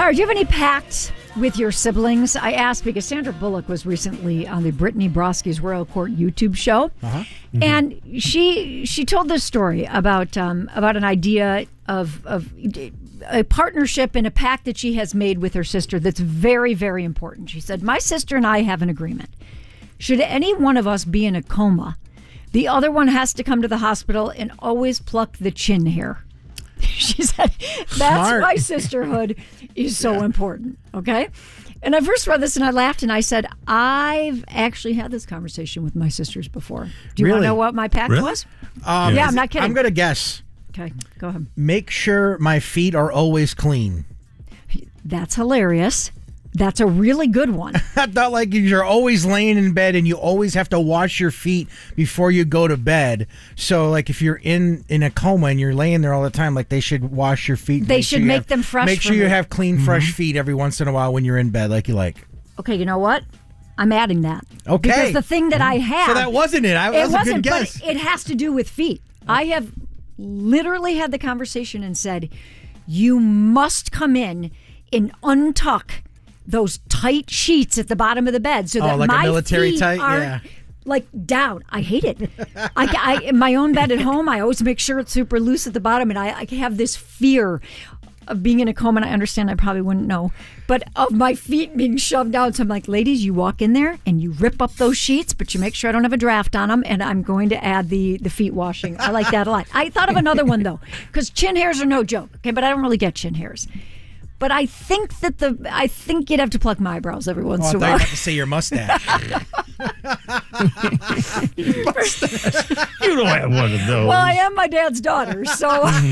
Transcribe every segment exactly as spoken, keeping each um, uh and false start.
right, do you have any pacts with your siblings? I asked because Sandra Bullock was recently on the Brittany Broski's Royal Court YouTube show, uh-huh. mm-hmm. and she she told this story about um, about an idea of of a partnership and a pact that she has made with her sister that's very, very important. She said, "My sister and I have an agreement. Should any one of us be in a coma, the other one has to come to the hospital and always pluck the chin hair." She said, that's Smart. why sisterhood is so yeah. important, okay? And I first read this and I laughed and I said, I've actually had this conversation with my sisters before. Do you really? want to know what my pact really? was? Um, yeah, I'm not kidding. I'm going to guess. Okay, go ahead. Make sure my feet are always clean. That's hilarious. That's a really good one. I thought like you're always laying in bed and you always have to wash your feet before you go to bed. So like if you're in, in a coma and you're laying there all the time, like they should wash your feet. They should sure make have, them fresh. Make sure you me. have clean, Mm-hmm. fresh feet every once in a while when you're in bed like you like. Okay, you know what? I'm adding that. Okay. Because the thing that I have. So that wasn't it. I, that it was wasn't, a good guess. But it has to do with feet. I have literally had the conversation and said, you must come in and untuck those tight sheets at the bottom of the bed so that oh, like my a military feet tight? aren't Yeah. like down. I hate it. I, I in my own bed at home, I always make sure it's super loose at the bottom, and I, I have this fear of being in a coma. And I understand I probably wouldn't know, but of my feet being shoved down. So I'm like, ladies, you walk in there and you rip up those sheets, but you make sure I don't have a draft on them. And I'm going to add the the feet washing. I like that a lot. I thought of another one though, because chin hairs are no joke. Okay, but I don't really get chin hairs. But I think that the I think you'd have to pluck my eyebrows every once Oh, in a I thought you while. were about to say your mustache. mustache. You don't have one of those. Well, I am my dad's daughter, so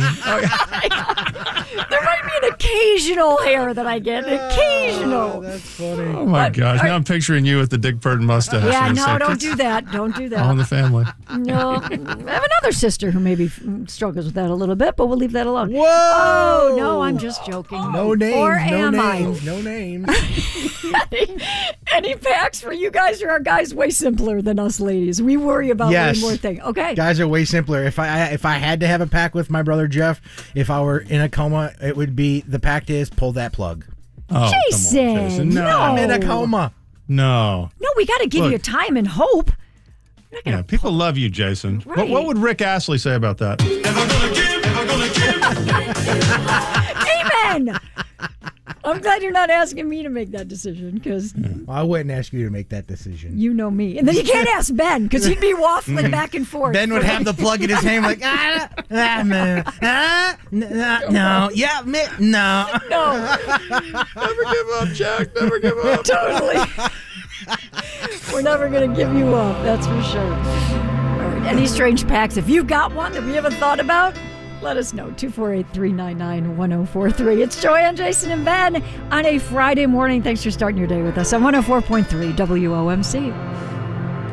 there might be an occasional hair that I get. Occasional. Oh, that's funny. Oh my But- gosh! Now I'm picturing you with the Dick Burton mustache. Yeah, and no, say, don't "It's do that. Don't do that. All in the family. No, I have another sister who maybe struggles with that a little bit, but we'll leave that alone. Whoa! Oh no, I'm just joking. No names. Or no am names. I? No names. any, any packs for you guys, or are guys way simpler than us ladies? We worry about Yes. one more thing. Okay. Guys are way simpler. If I if I had to have a pact with my brother Jeff, if I were in a coma, it would be the pact is pull that plug. Oh, Jason, come on, Jason. No, no. I'm in a coma. no. No, we got to give Look. you time and hope. We're not gonna Yeah, people love you, Jason. Right. What, what would Rick Astley say about that? Never gonna give, never gonna give. Amen. I'm glad you're not asking me to make that decision because Well, I wouldn't ask you to make that decision. you know me. And then you can't ask Ben because he'd be waffling back and forth. Ben would have the plug in his hand like, ah, ah, man, ah, n- ah, no, yeah, me, no. No, Never give up, Jack. Never give up. totally. We're never going to give you up, that's for sure. All right, any strange packs, if you got one that we haven't thought about, let us know. two four eight, three nine nine, one oh four three. It's Joanne, Jason, and Ben on a Friday morning. Thanks for starting your day with us on one oh four point three W O M C.